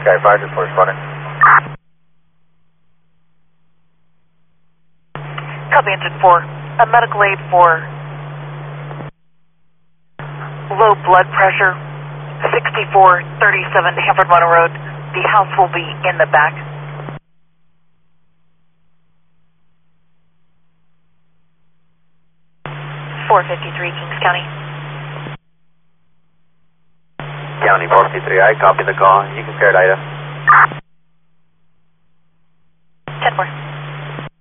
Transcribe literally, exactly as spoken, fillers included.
Sky five, just for spotting. Copy engine four. A medical aid for low blood pressure, sixty-four thirty-seven Hanford Mono Road. The house will be in the back. four fifty-three, Kings County. County four fifty-three, I copy the call. You can start Ida.